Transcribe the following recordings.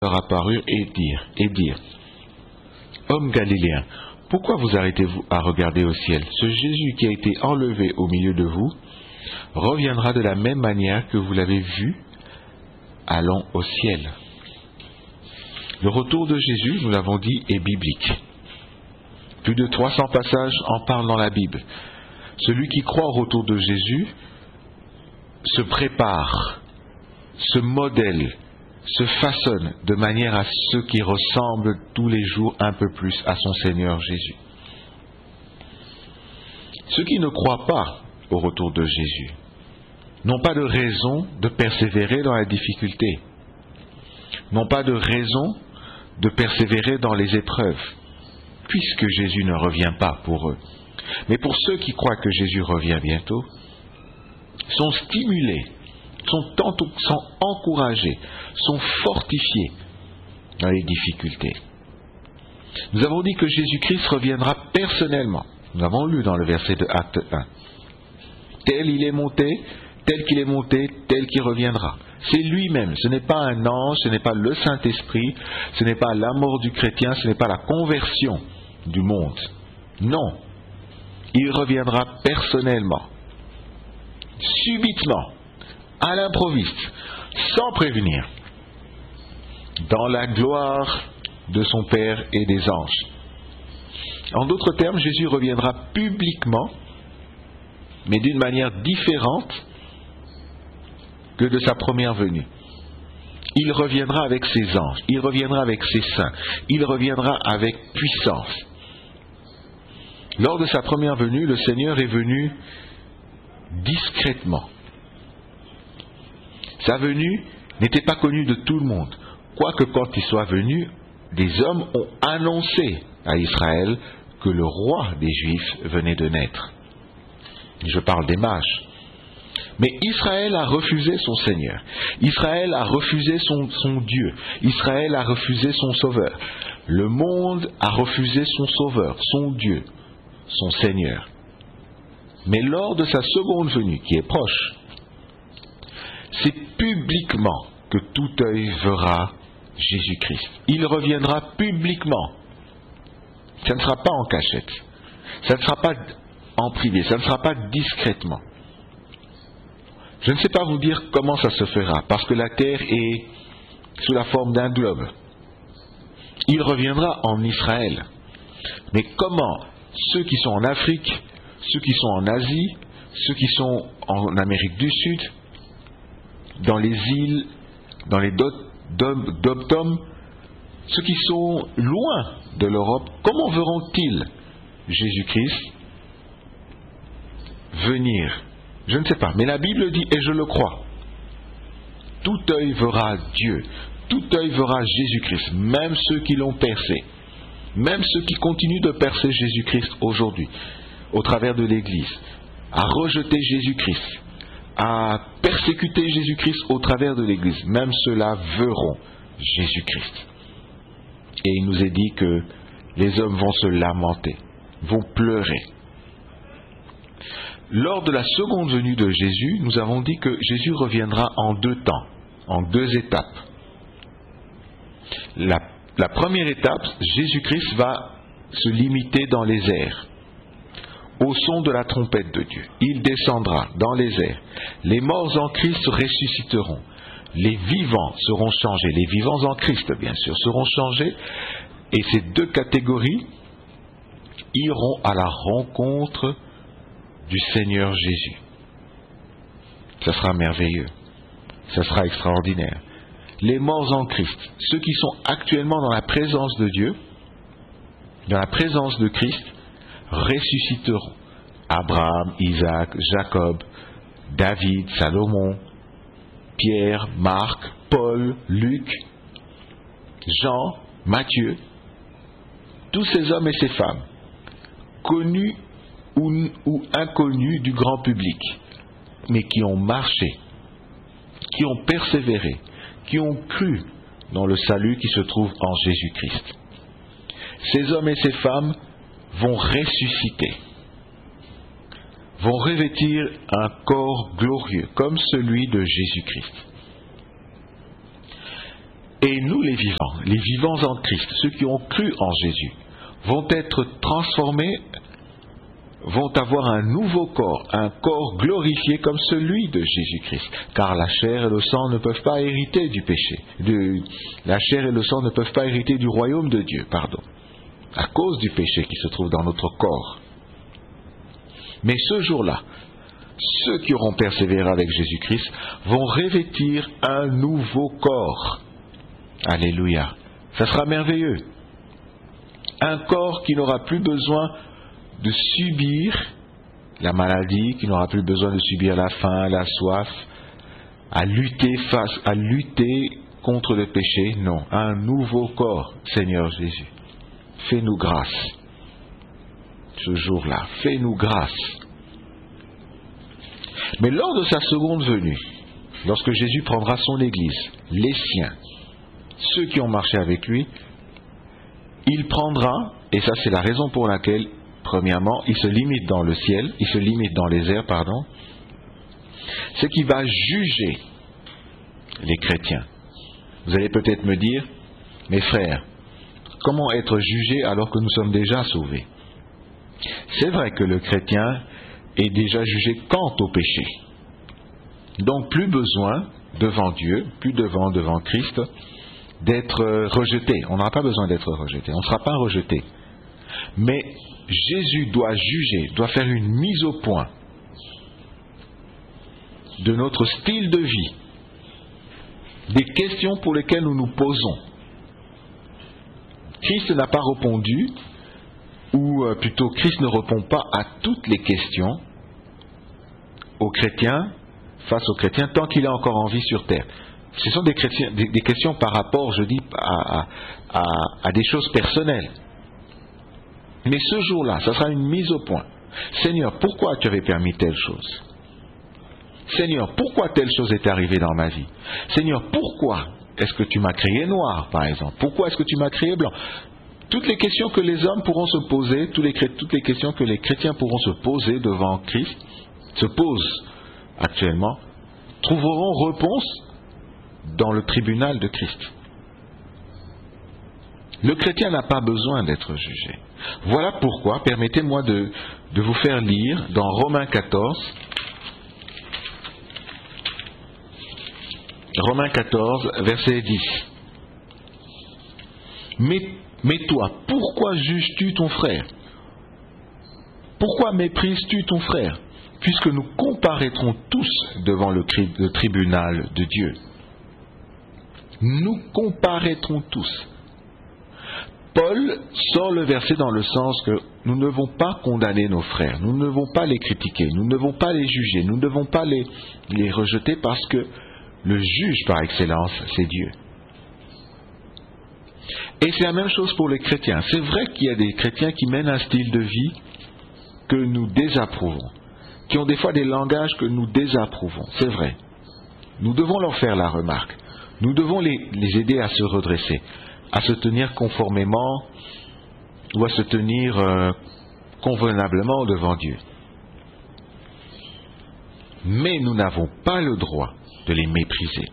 leur apparurent et dirent, Hommes galiléens, pourquoi vous arrêtez-vous à regarder au ciel? Ce Jésus qui a été enlevé au milieu de vous reviendra de la même manière que vous l'avez vu allant au ciel. Le retour de Jésus, nous l'avons dit, est biblique. Plus de 300 passages en parlent dans la Bible. Celui qui croit au retour de Jésus se prépare, se modèle, se façonne de manière à ce qu'il ressemble tous les jours un peu plus à son Seigneur Jésus. Ceux qui ne croient pas au retour de Jésus n'ont pas de raison de persévérer dans la difficulté, n'ont pas de raison de persévérer dans les épreuves, puisque Jésus ne revient pas pour eux. Mais pour ceux qui croient que Jésus revient bientôt, sont stimulés, sont encouragés, sont fortifiés dans les difficultés. Nous avons dit que Jésus-Christ reviendra personnellement. Nous avons lu dans le verset de Acte 1. Tel qu'il est monté, tel qu'il reviendra. C'est lui-même, ce n'est pas un ange, ce n'est pas le Saint-Esprit, ce n'est pas la mort du chrétien, ce n'est pas la conversion du monde. Non, il reviendra personnellement, subitement, à l'improviste, sans prévenir, dans la gloire de son Père et des anges. En d'autres termes, Jésus reviendra publiquement, mais d'une manière différente que de sa première venue. Il reviendra avec ses anges, il reviendra avec ses saints, il reviendra avec puissance. Lors de sa première venue, le Seigneur est venu discrètement. Sa venue n'était pas connue de tout le monde, quoique quand il soit venu, des hommes ont annoncé à Israël que le roi des Juifs venait de naître. Je parle des mages. Mais Israël a refusé son Seigneur. Israël a refusé son Dieu. Israël a refusé son Sauveur. Le monde a refusé son Sauveur, son Dieu, son Seigneur. Mais lors de sa seconde venue, qui est proche, c'est publiquement que tout œil verra Jésus-Christ. Il reviendra publiquement. Ça ne sera pas en cachette. Ça ne sera pas en privé. Ça ne sera pas discrètement. Je ne sais pas vous dire comment ça se fera, parce que la terre est sous la forme d'un globe. Il reviendra en Israël. Mais comment ceux qui sont en Afrique, ceux qui sont en Asie, ceux qui sont en Amérique du Sud, dans les îles, dans les dom-toms, ceux qui sont loin de l'Europe, comment verront-ils Jésus-Christ venir? Je ne sais pas, mais la Bible dit, et je le crois, tout œil verra Dieu, tout œil verra Jésus-Christ, même ceux qui l'ont percé, même ceux qui continuent de percer Jésus-Christ aujourd'hui, au travers de l'Église, à rejeter Jésus-Christ, à persécuter Jésus-Christ au travers de l'Église, même ceux-là verront Jésus-Christ. Et il nous est dit que les hommes vont se lamenter, vont pleurer. Lors de la seconde venue de Jésus, nous avons dit que Jésus reviendra en deux temps, en deux étapes. La première étape, Jésus-Christ va se limiter dans les airs, au son de la trompette de Dieu. Il descendra dans les airs. Les morts en Christ ressusciteront. Les vivants seront changés. Les vivants en Christ, bien sûr, seront changés. Et ces deux catégories iront à la rencontre du Seigneur Jésus. Ça sera merveilleux. Ça sera extraordinaire. Les morts en Christ, ceux qui sont actuellement dans la présence de Dieu, dans la présence de Christ, ressusciteront. Abraham, Isaac, Jacob, David, Salomon, Pierre, Marc, Paul, Luc, Jean, Matthieu, tous ces hommes et ces femmes, connus ou inconnus du grand public, mais qui ont marché, qui ont persévéré, qui ont cru dans le salut qui se trouve en Jésus-Christ. Ces hommes et ces femmes vont ressusciter, vont revêtir un corps glorieux comme celui de Jésus-Christ. Et nous les vivants en Christ, ceux qui ont cru en Jésus, vont être transformés, vont avoir un nouveau corps, un corps glorifié comme celui de Jésus-Christ. Car la chair et le sang ne peuvent pas hériter du péché. La chair et le sang ne peuvent pas hériter du royaume de Dieu, à cause du péché qui se trouve dans notre corps. Mais ce jour-là, ceux qui auront persévéré avec Jésus-Christ vont revêtir un nouveau corps. Alléluia. Ça sera merveilleux. Un corps qui n'aura plus besoin de subir la maladie, qui n'aura plus besoin de subir la faim, la soif, à lutter contre le péché. Non, un nouveau corps, Seigneur Jésus. Fais-nous grâce. Ce jour-là, fais-nous grâce. Mais lors de sa seconde venue, lorsque Jésus prendra son Église, les siens, ceux qui ont marché avec lui, il prendra, et ça c'est la raison pour laquelle, premièrement, il se limite dans le ciel, il se limite dans les airs, c'est qu'il va juger les chrétiens. Vous allez peut-être me dire, mes frères, comment être jugé alors que nous sommes déjà sauvés? C'est vrai que le chrétien est déjà jugé quant au péché. Donc plus besoin devant Dieu, plus devant Christ, d'être rejeté. On n'aura pas besoin d'être rejeté, on ne sera pas rejeté. Mais Jésus doit juger, doit faire une mise au point de notre style de vie, des questions pour lesquelles nous nous posons. Christ n'a pas répondu, ou plutôt Christ ne répond pas à toutes les questions face aux chrétiens, tant qu'il est encore en vie sur terre. Ce sont des questions par rapport, je dis, à des choses personnelles. Mais ce jour-là, ça sera une mise au point. Seigneur, pourquoi tu avais permis telle chose? Seigneur, pourquoi telle chose est arrivée dans ma vie? Seigneur, pourquoi est-ce que tu m'as créé noir, par exemple? Pourquoi est-ce que tu m'as créé blanc? Toutes les questions que les hommes pourront se poser, toutes les questions que les chrétiens pourront se poser devant Christ, se posent actuellement, trouveront réponse dans le tribunal de Christ. Le chrétien n'a pas besoin d'être jugé. Voilà pourquoi, permettez-moi de vous faire lire dans Romains 14, verset 10. Mais toi, pourquoi juges-tu ton frère? Pourquoi méprises-tu ton frère? Puisque nous comparaîtrons tous devant le tribunal de Dieu. Nous comparaîtrons tous. Paul sort le verset dans le sens que nous ne devons pas condamner nos frères, nous ne devons pas les critiquer, nous ne devons pas les juger, nous ne devons pas les rejeter parce que le juge par excellence, c'est Dieu. Et c'est la même chose pour les chrétiens. C'est vrai qu'il y a des chrétiens qui mènent un style de vie que nous désapprouvons, qui ont des fois des langages que nous désapprouvons. C'est vrai. Nous devons leur faire la remarque. Nous devons les aider à se redresser, à se tenir conformément ou à se tenir convenablement devant Dieu. Mais nous n'avons pas le droit de les mépriser.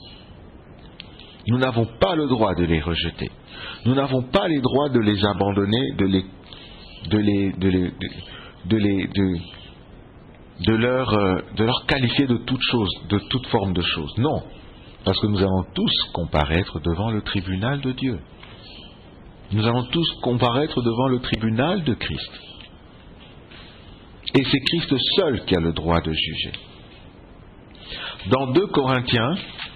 Nous n'avons pas le droit de les rejeter. Nous n'avons pas le droit de les abandonner, de leur qualifier de toute chose, de toute forme de chose. Non, parce que nous allons tous comparaître devant le tribunal de Dieu. Nous allons tous comparaître devant le tribunal de Christ. Et c'est Christ seul qui a le droit de juger. Dans 2 Corinthiens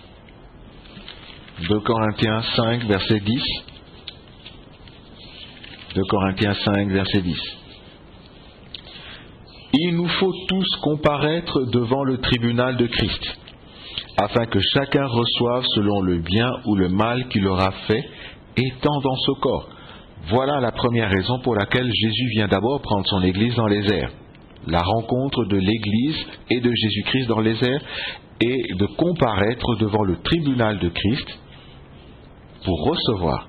5, verset 10, 2 Corinthiens 5, verset 10. Il nous faut tous comparaître devant le tribunal de Christ, afin que chacun reçoive selon le bien ou le mal qu'il aura fait, étant dans ce corps. Voilà la première raison pour laquelle Jésus vient d'abord prendre son Église dans les airs. La rencontre de l'Église et de Jésus-Christ dans les airs et de comparaître devant le tribunal de Christ pour recevoir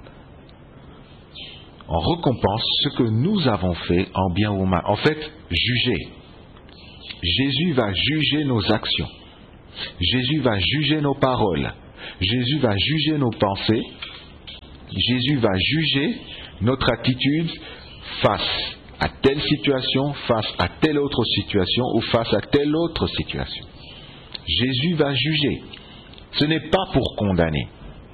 en récompense ce que nous avons fait en bien ou en mal. En fait, juger. Jésus va juger nos actions. Jésus va juger nos paroles. Jésus va juger nos pensées, Jésus va juger notre attitude face à telle situation, face à telle autre situation ou face à telle autre situation. Jésus va juger. Ce n'est pas pour condamner.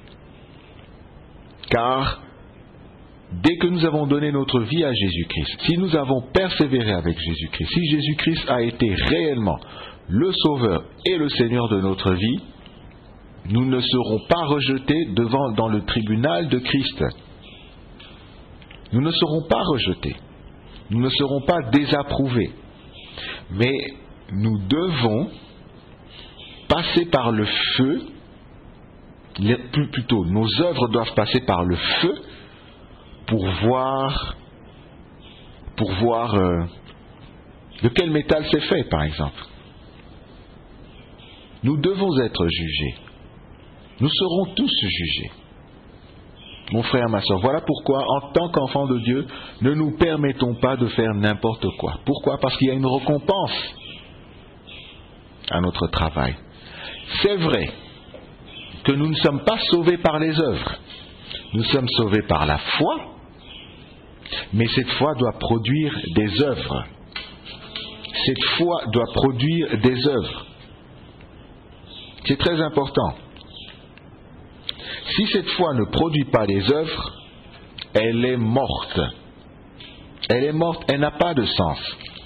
Car dès que nous avons donné notre vie à Jésus-Christ, si nous avons persévéré avec Jésus-Christ, si Jésus-Christ a été réellement le Sauveur et le Seigneur de notre vie, nous ne serons pas rejetés dans le tribunal de Christ. Nous ne serons pas rejetés. Nous ne serons pas désapprouvés. Mais nous devons passer par le feu, plutôt nos œuvres doivent passer par le feu pour voir de quel métal c'est fait, par exemple. Nous devons être jugés. Nous serons tous jugés. Mon frère, ma soeur, voilà pourquoi, en tant qu'enfants de Dieu, ne nous permettons pas de faire n'importe quoi. Pourquoi ? Parce qu'il y a une récompense à notre travail. C'est vrai que nous ne sommes pas sauvés par les œuvres. Nous sommes sauvés par la foi, mais cette foi doit produire des œuvres. Cette foi doit produire des œuvres. C'est très important. Si cette foi ne produit pas des œuvres, elle est morte. Elle est morte, elle n'a pas de sens.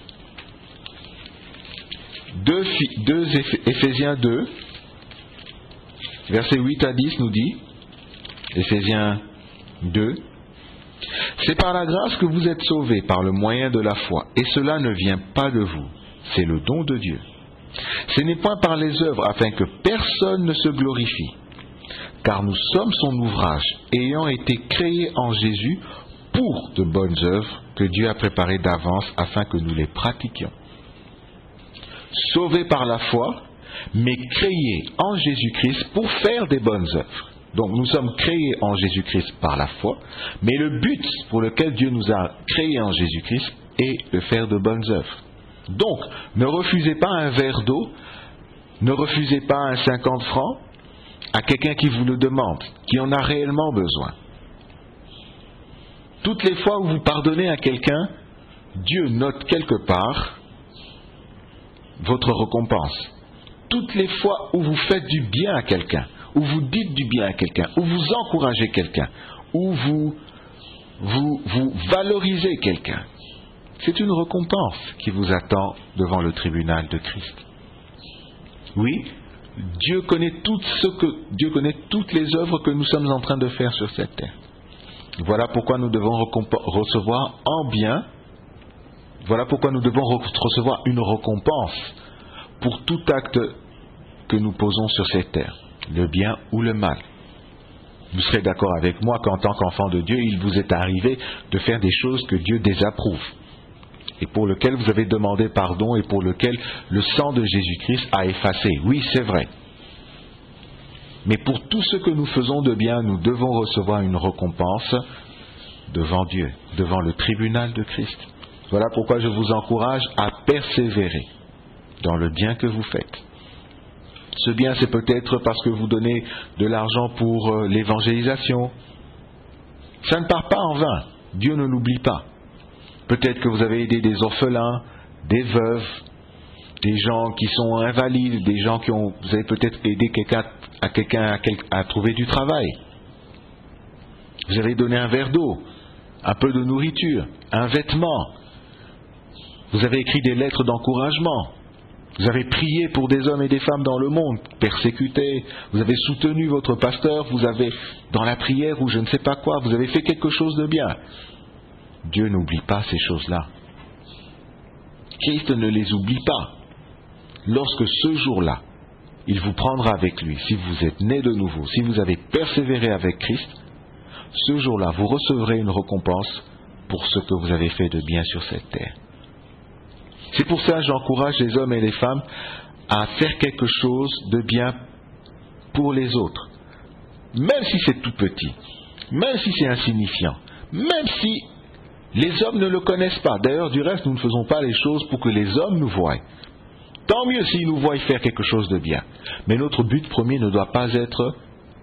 Éphésiens 2, versets 8 à 10 nous dit, Éphésiens 2, « C'est par la grâce que vous êtes sauvés par le moyen de la foi, et cela ne vient pas de vous, c'est le don de Dieu. Ce n'est point par les œuvres afin que personne ne se glorifie, car nous sommes son ouvrage, ayant été créés en Jésus pour de bonnes œuvres que Dieu a préparées d'avance afin que nous les pratiquions. » Sauvés par la foi, mais créés en Jésus-Christ pour faire des bonnes œuvres. Donc nous sommes créés en Jésus-Christ par la foi, mais le but pour lequel Dieu nous a créés en Jésus-Christ est de faire de bonnes œuvres. Donc, ne refusez pas un verre d'eau, ne refusez pas un 50 francs à quelqu'un qui vous le demande, qui en a réellement besoin. Toutes les fois où vous pardonnez à quelqu'un, Dieu note quelque part votre récompense. Toutes les fois où vous faites du bien à quelqu'un, où vous dites du bien à quelqu'un, où vous encouragez quelqu'un, où vous valorisez quelqu'un, c'est une récompense qui vous attend devant le tribunal de Christ. Oui, Dieu connaît toutes les œuvres que nous sommes en train de faire sur cette terre. Voilà pourquoi nous devons recevoir en bien. Voilà pourquoi nous devons recevoir une récompense pour tout acte que nous posons sur cette terre, le bien ou le mal. Vous serez d'accord avec moi qu'en tant qu'enfant de Dieu, il vous est arrivé de faire des choses que Dieu désapprouve et pour lesquelles vous avez demandé pardon et pour lesquelles le sang de Jésus-Christ a effacé. Oui, c'est vrai. Mais pour tout ce que nous faisons de bien, nous devons recevoir une récompense devant Dieu, devant le tribunal de Christ. Voilà pourquoi je vous encourage à persévérer dans le bien que vous faites. Ce bien, c'est peut-être parce que vous donnez de l'argent pour l'évangélisation. Ça ne part pas en vain. Dieu ne l'oublie pas. Peut-être que vous avez aidé des orphelins, des veuves, des gens qui sont invalides, des gens vous avez peut-être aidé quelqu'un à trouver du travail. Vous avez donné un verre d'eau, un peu de nourriture, un vêtement. Vous avez écrit des lettres d'encouragement. Vous avez prié pour des hommes et des femmes dans le monde, persécutés. Vous avez soutenu votre pasteur, vous avez, dans la prière ou je ne sais pas quoi, vous avez fait quelque chose de bien. Dieu n'oublie pas ces choses-là. Christ ne les oublie pas. Lorsque ce jour-là, il vous prendra avec lui, si vous êtes né de nouveau, si vous avez persévéré avec Christ, ce jour-là, vous recevrez une récompense pour ce que vous avez fait de bien sur cette terre. C'est pour ça que j'encourage les hommes et les femmes à faire quelque chose de bien pour les autres. Même si c'est tout petit, même si c'est insignifiant, même si les hommes ne le connaissent pas. D'ailleurs, du reste, nous ne faisons pas les choses pour que les hommes nous voient. Tant mieux s'ils nous voient faire quelque chose de bien. Mais notre but premier ne doit pas être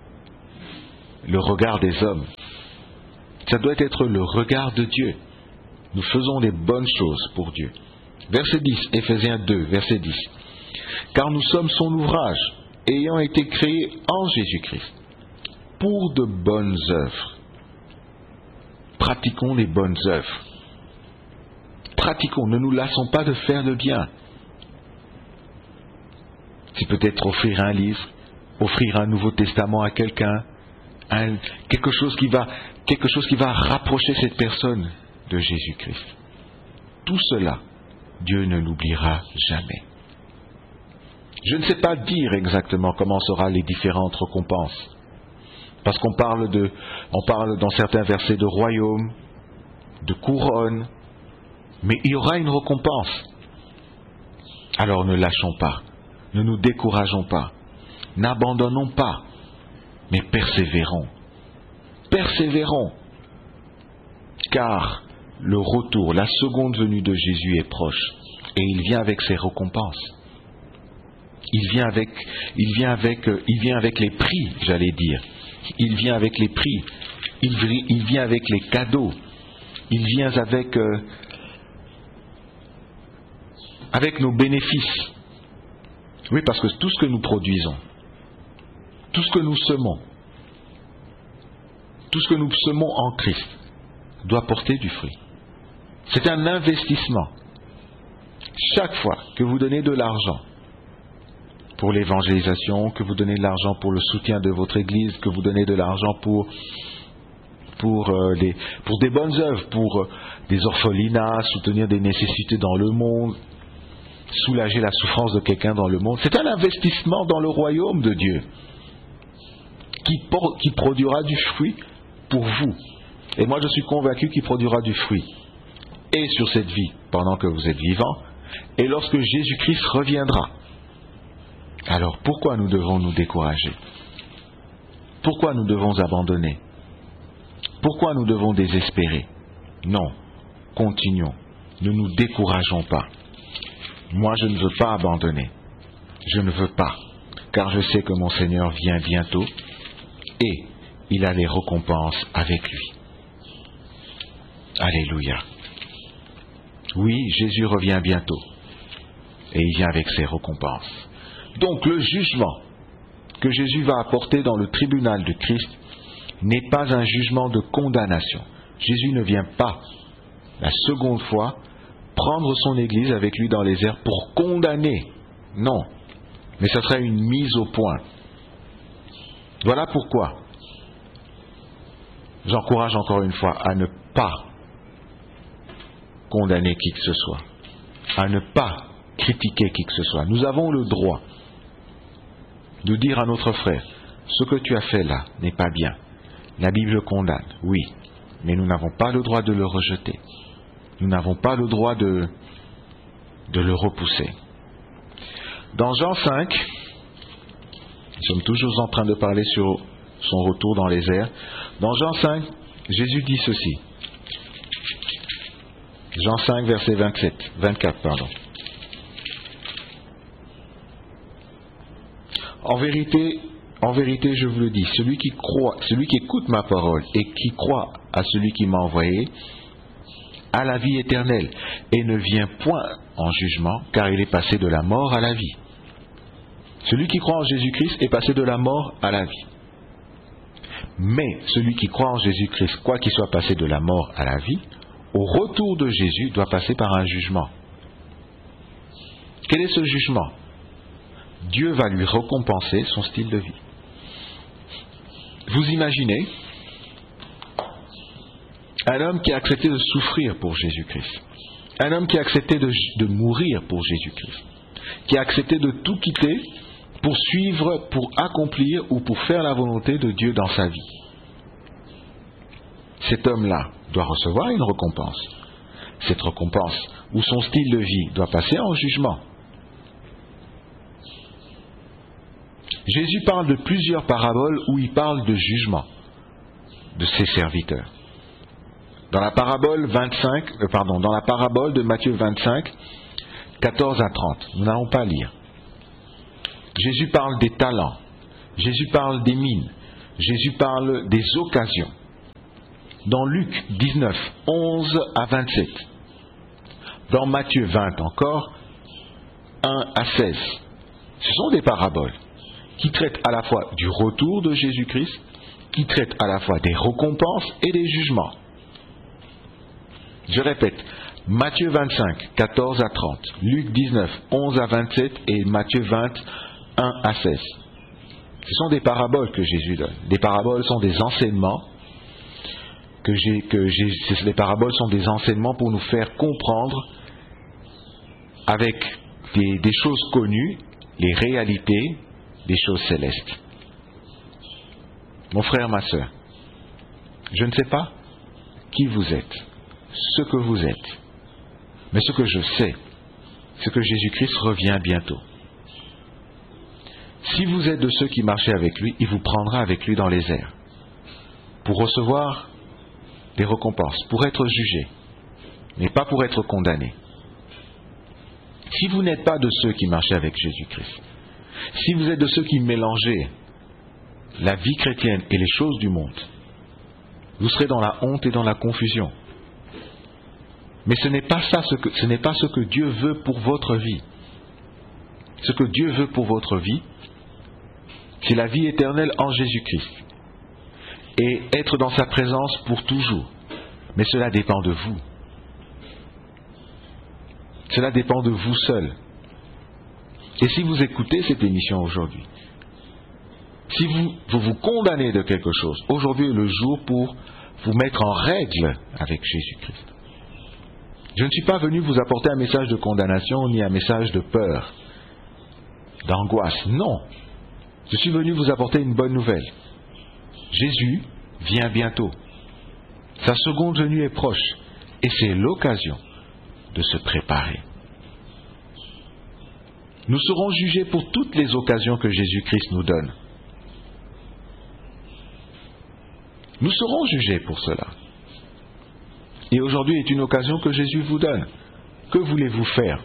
le regard des hommes. Ça doit être le regard de Dieu. Nous faisons les bonnes choses pour Dieu. Verset 10, Éphésiens 2, verset 10. Car nous sommes son ouvrage, ayant été créés en Jésus-Christ, pour de bonnes œuvres. Pratiquons les bonnes œuvres. Pratiquons, ne nous lassons pas de faire le bien. C'est peut-être offrir un livre, offrir un Nouveau Testament à quelqu'un, quelque chose qui va rapprocher cette personne de Jésus-Christ. Tout cela, Dieu ne l'oubliera jamais. Je ne sais pas dire exactement comment seront les différentes récompenses. Parce qu'on parle dans certains versets de royaume, de couronne, mais il y aura une récompense. Alors ne lâchons pas, ne nous décourageons pas, n'abandonnons pas, mais persévérons. Persévérons, car le retour, la seconde venue de Jésus est proche, et il vient avec ses récompenses. Il vient avec les prix, j'allais dire. Il vient avec les prix. Il vient avec les cadeaux. Il vient avec nos bénéfices. Oui, parce que tout ce que nous produisons, tout ce que nous semons, tout ce que nous semons en Christ doit porter du fruit. C'est un investissement. Chaque fois que vous donnez de l'argent pour l'évangélisation, que vous donnez de l'argent pour le soutien de votre Église, que vous donnez de l'argent pour des bonnes œuvres, pour des orphelinats, soutenir des nécessités dans le monde, soulager la souffrance de quelqu'un dans le monde, c'est un investissement dans le royaume de Dieu qui produira du fruit pour vous. Et moi je suis convaincu qu'il produira du fruit et sur cette vie pendant que vous êtes vivant, et lorsque Jésus-Christ reviendra. Alors pourquoi nous devons nous décourager? Pourquoi nous devons abandonner? Pourquoi nous devons désespérer? Non, continuons, ne nous décourageons pas. Moi je ne veux pas abandonner, je ne veux pas, car je sais que mon Seigneur vient bientôt et il a les récompenses avec lui. Alléluia. Oui, Jésus revient bientôt et il vient avec ses récompenses. Donc le jugement que Jésus va apporter dans le tribunal de Christ n'est pas un jugement de condamnation. Jésus ne vient pas, la seconde fois, prendre son Église avec lui dans les airs pour condamner. Non, mais ça serait une mise au point. Voilà pourquoi j'encourage encore une fois à ne pas condamner qui que ce soit, à ne pas critiquer qui que ce soit. Nous avons le droit de dire à notre frère, ce que tu as fait là n'est pas bien. La Bible condamne, oui, mais nous n'avons pas le droit de le rejeter. Nous n'avons pas le droit de le repousser. Dans Jean 5, nous sommes toujours en train de parler sur son retour dans les airs. Dans Jean 5, Jésus dit ceci. Jean 5, verset 24. En vérité, je vous le dis, celui qui écoute ma parole et qui croit à celui qui m'a envoyé, a la vie éternelle et ne vient point en jugement, car il est passé de la mort à la vie. Celui qui croit en Jésus-Christ est passé de la mort à la vie. Mais celui qui croit en Jésus-Christ, quoi qu'il soit passé de la mort à la vie, au retour de Jésus doit passer par un jugement. Quel est ce jugement? Dieu va lui récompenser son style de vie. Vous imaginez un homme qui a accepté de souffrir pour Jésus-Christ, un homme qui a accepté de mourir pour Jésus-Christ, qui a accepté de tout quitter pour suivre, pour accomplir ou pour faire la volonté de Dieu dans sa vie. Cet homme-là doit recevoir une récompense. Cette récompense, ou son style de vie, doit passer en jugement. Jésus parle de plusieurs paraboles où il parle de jugement de ses serviteurs. Dans la parabole de Matthieu 25, 14 à 30, nous n'allons pas lire. Jésus parle des talents, Jésus parle des mines, Jésus parle des occasions. Dans Luc 19, 11 à 27. Dans Matthieu 20 encore, 1 à 16. Ce sont des paraboles qui traitent à la fois du retour de Jésus-Christ, qui traitent à la fois des récompenses et des jugements. Je répète, Matthieu 25, 14 à 30, Luc 19, 11 à 27 et Matthieu 20, 1 à 16. Ce sont des paraboles que Jésus donne. Des paraboles sont des enseignements les paraboles sont des enseignements pour nous faire comprendre avec des choses connues, les réalités des choses célestes. Mon frère, ma sœur, je ne sais pas qui vous êtes, ce que vous êtes, mais ce que je sais, c'est que Jésus-Christ revient bientôt. Si vous êtes de ceux qui marchaient avec lui, il vous prendra avec lui dans les airs pour recevoir des récompenses, pour être jugé, mais pas pour être condamné. Si vous n'êtes pas de ceux qui marchaient avec Jésus-Christ, si vous êtes de ceux qui mélangez la vie chrétienne et les choses du monde, vous serez dans la honte et dans la confusion. Mais ce n'est pas ce que Dieu veut pour votre vie. Ce que Dieu veut pour votre vie, c'est la vie éternelle en Jésus-Christ. Et être dans sa présence pour toujours. Mais cela dépend de vous. Cela dépend de vous seul. Et si vous écoutez cette émission aujourd'hui, si vous condamnez de quelque chose, aujourd'hui est le jour pour vous mettre en règle avec Jésus-Christ. Je ne suis pas venu vous apporter un message de condamnation ni un message de peur, d'angoisse. Non. Je suis venu vous apporter une bonne nouvelle. Jésus vient bientôt. Sa seconde venue est proche. Et c'est l'occasion de se préparer. Nous serons jugés pour toutes les occasions que Jésus-Christ nous donne. Nous serons jugés pour cela. Et aujourd'hui est une occasion que Jésus vous donne. Que voulez-vous faire,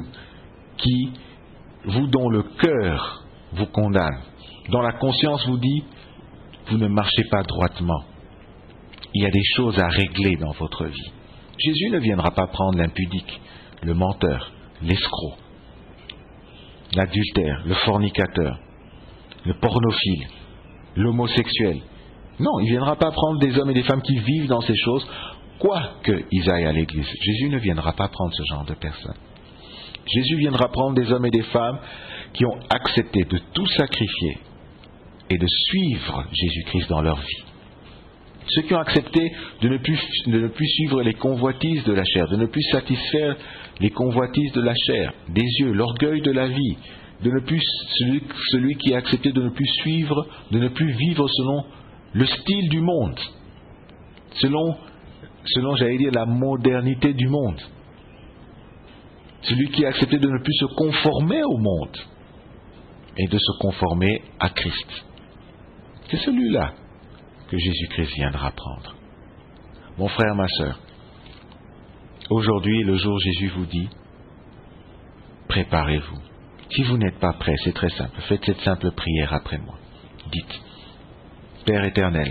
vous dont le cœur vous condamne, dont la conscience vous dit, vous ne marchez pas droitement. Il y a des choses à régler dans votre vie. Jésus ne viendra pas prendre l'impudicque, le menteur, l'escroc, l'adultère, le fornicateur, le pornophile, l'homosexuel. Non, il ne viendra pas prendre des hommes et des femmes qui vivent dans ces choses, quoi qu'ils aillent à l'église. Jésus ne viendra pas prendre ce genre de personnes. Jésus viendra prendre des hommes et des femmes qui ont accepté de tout sacrifier et de suivre Jésus-Christ dans leur vie. Ceux qui ont accepté de ne plus suivre les convoitises de la chair, de ne plus satisfaire les convoitises de la chair, des yeux, l'orgueil de la vie, celui qui a accepté de ne plus suivre, de ne plus vivre selon le style du monde, selon j'allais dire, la modernité du monde. Celui qui a accepté de ne plus se conformer au monde et de se conformer à Christ. C'est celui-là que Jésus-Christ viendra prendre. Mon frère, ma sœur, aujourd'hui, le jour où Jésus vous dit, préparez-vous. Si vous n'êtes pas prêt, c'est très simple. Faites cette simple prière après moi. Dites, Père éternel,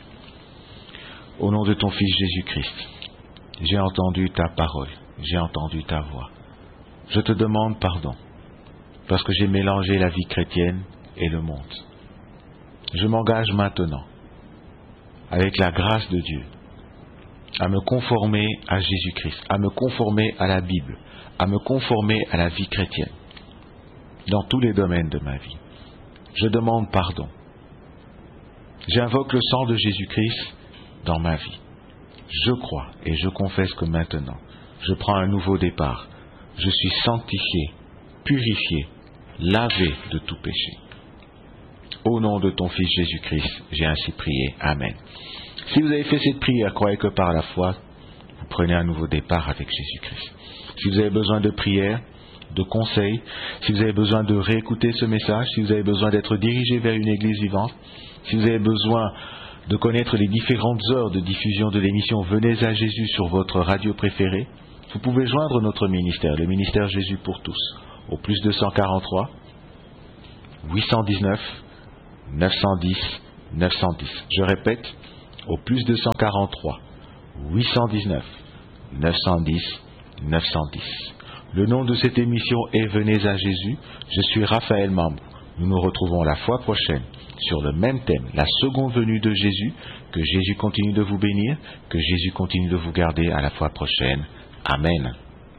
au nom de ton Fils Jésus-Christ, j'ai entendu ta parole, j'ai entendu ta voix. Je te demande pardon, parce que j'ai mélangé la vie chrétienne et le monde. Je m'engage maintenant, avec la grâce de Dieu, à me conformer à Jésus-Christ, à me conformer à la Bible, à me conformer à la vie chrétienne, dans tous les domaines de ma vie. Je demande pardon. J'invoque le sang de Jésus-Christ dans ma vie. Je crois et je confesse que maintenant, je prends un nouveau départ. Je suis sanctifié, purifié, lavé de tout péché. Au nom de ton Fils Jésus-Christ, j'ai ainsi prié. Amen. Si vous avez fait cette prière, croyez que par la foi, vous prenez un nouveau départ avec Jésus-Christ. Si vous avez besoin de prière, de conseils, si vous avez besoin de réécouter ce message, si vous avez besoin d'être dirigé vers une église vivante, si vous avez besoin de connaître les différentes heures de diffusion de l'émission Venez à Jésus sur votre radio préférée, vous pouvez joindre notre ministère, le ministère Jésus pour tous, au plus 243 819 910 910. Je répète, au plus 243 819 910 910. Le nom de cette émission est Venez à Jésus. Je suis Raphaël Mambou. Nous nous retrouvons la fois prochaine sur le même thème, la seconde venue de Jésus. Que Jésus continue de vous bénir, que Jésus continue de vous garder à la fois prochaine. Amen.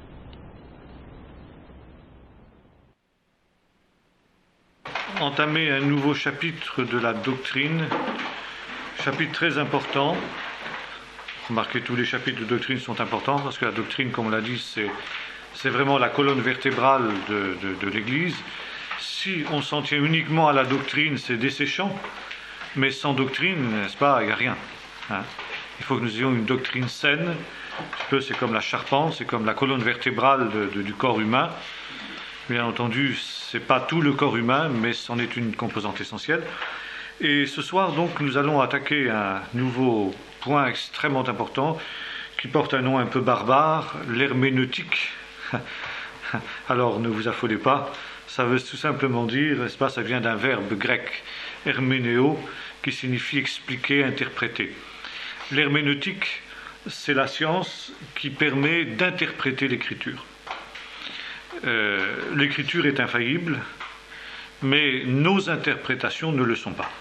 Entamer un nouveau chapitre de la doctrine, chapitre très important. Remarquez, tous les chapitres de doctrine sont importants parce que la doctrine, comme on l'a dit, c'est vraiment la colonne vertébrale de l'Église. Si on s'en tient uniquement à la doctrine, c'est desséchant, mais sans doctrine, n'est-ce pas, il n'y a rien. Il faut que nous ayons une doctrine saine. C'est comme la charpente, c'est comme la colonne vertébrale du corps humain. Bien entendu, ce n'est pas tout le corps humain, mais c'en est une composante essentielle. Et ce soir, donc, nous allons attaquer un nouveau point extrêmement important qui porte un nom un peu barbare, l'herméneutique. Alors, ne vous affolez pas, ça veut tout simplement dire, n'est-ce pas, ça vient d'un verbe grec, herménéo, qui signifie expliquer, interpréter. L'herméneutique, c'est la science qui permet d'interpréter l'écriture. L'écriture est infaillible, mais nos interprétations ne le sont pas.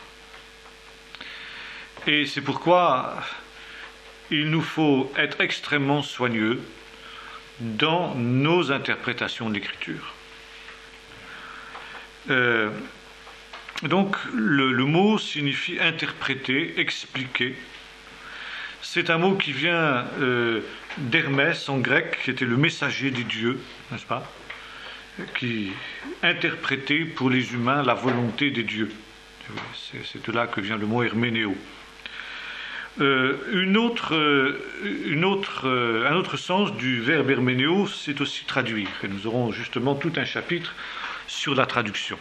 Et c'est pourquoi il nous faut être extrêmement soigneux dans nos interprétations de l'écriture. Donc le mot signifie interpréter, expliquer. C'est un mot qui vient d'Hermès en grec, qui était le messager des dieux, n'est-ce pas, qui interprétait pour les humains la volonté des dieux. C'est de là que vient le mot herménéo. Un autre sens du verbe herménéo, c'est aussi traduire. Et nous aurons justement tout un chapitre sur la traduction.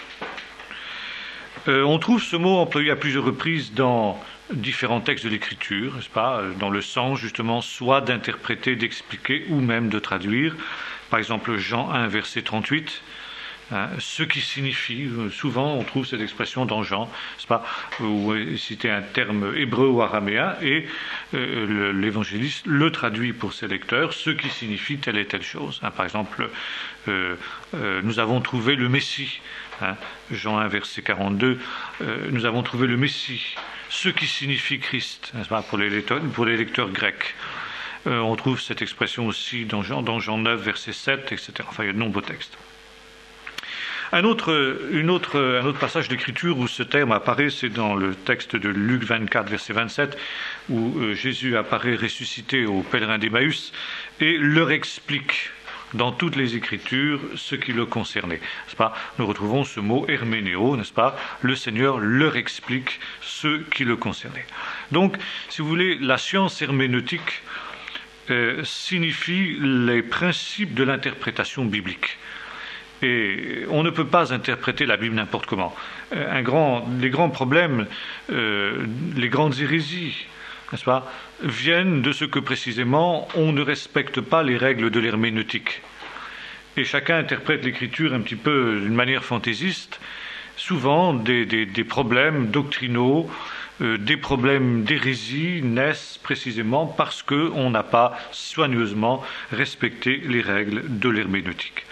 On trouve ce mot employé à plusieurs reprises dans différents textes de l'Écriture, n'est-ce pas, dans le sens justement soit d'interpréter, d'expliquer ou même de traduire. Par exemple, Jean 1, verset 38, ce qui signifie, souvent on trouve cette expression dans Jean, n'est-ce pas, où est cité un terme hébreu ou araméen, et l'évangéliste le traduit pour ses lecteurs, ce qui signifie telle et telle chose. Par exemple, nous avons trouvé le Messie, Jean 1, verset 42, nous avons trouvé le Messie, ce qui signifie Christ, n'est-ce pas, pour les lecteurs grecs. On trouve cette expression aussi dans Jean 9, verset 7, etc. Enfin, il y a de nombreux textes. Un autre passage d'Écriture où ce terme apparaît, c'est dans le texte de Luc 24, verset 27, où Jésus apparaît ressuscité aux pèlerins d'Emmaüs et leur explique dans toutes les Écritures ce qui le concernait. N'est-ce pas ? Nous retrouvons ce mot herménéo, n'est-ce pas ? Le Seigneur leur explique ce qui le concernait. Donc, si vous voulez, la science herméneutique signifie les principes de l'interprétation biblique. Et on ne peut pas interpréter la Bible n'importe comment. Les grands problèmes, les grandes hérésies, n'est-ce pas, viennent de ce que précisément on ne respecte pas les règles de l'herméneutique. Et chacun interprète l'Écriture un petit peu d'une manière fantaisiste. Souvent, des problèmes doctrinaux, des problèmes d'hérésie naissent précisément parce qu'on n'a pas soigneusement respecté les règles de l'herméneutique.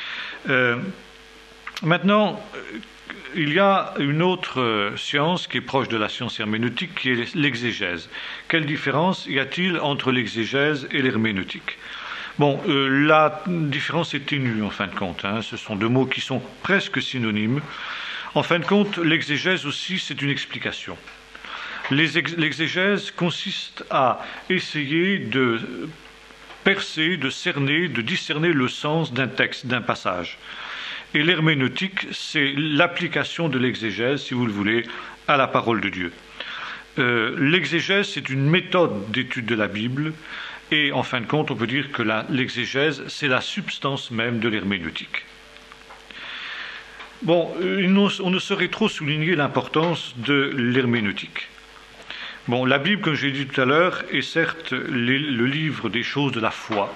Maintenant, il y a une autre science qui est proche de la science herméneutique, qui est l'exégèse. Quelle différence y a-t-il entre l'exégèse et l'herméneutique ? Bon, la différence est ténue en fin de compte. Ce sont deux mots qui sont presque synonymes. En fin de compte, l'exégèse aussi, c'est une explication. L'exégèse consiste à essayer de percer, de cerner, de discerner le sens d'un texte, d'un passage. Et l'herméneutique, c'est l'application de l'exégèse, si vous le voulez, à la parole de Dieu. L'exégèse, c'est une méthode d'étude de la Bible, et en fin de compte, on peut dire que l'exégèse, c'est la substance même de l'herméneutique. Bon, on ne saurait trop souligner l'importance de l'herméneutique. Bon, la Bible, comme j'ai dit tout à l'heure, est certes le livre des choses de la foi.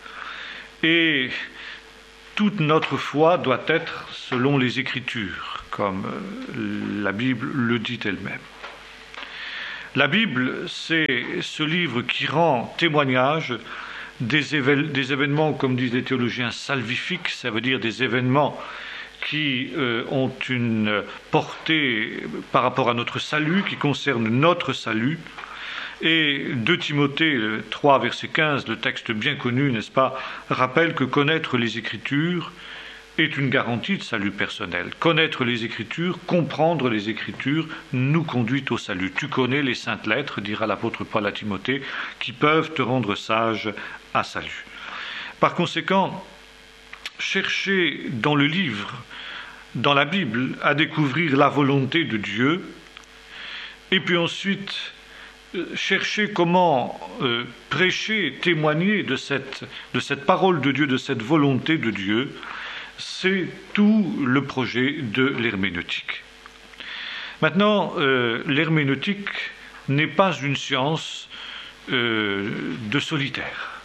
Et toute notre foi doit être selon les Écritures, comme la Bible le dit elle-même. La Bible, c'est ce livre qui rend témoignage des événements, comme disent les théologiens, salvifiques, ça veut dire des événements qui ont une portée par rapport à notre salut, qui concernent notre salut. Et 2 Timothée 3, verset 15, le texte bien connu, n'est-ce pas, rappelle que connaître les Écritures est une garantie de salut personnel. Connaître les Écritures, comprendre les Écritures, nous conduit au salut. Tu connais les saintes lettres, dira l'apôtre Paul à Timothée, qui peuvent te rendre sage à salut. Par conséquent, chercher dans le livre, dans la Bible, à découvrir la volonté de Dieu, et puis ensuite chercher comment prêcher, témoigner de cette parole de Dieu, de cette volonté de Dieu, c'est tout le projet de l'herméneutique. Maintenant, l'herméneutique n'est pas une science de solitaire.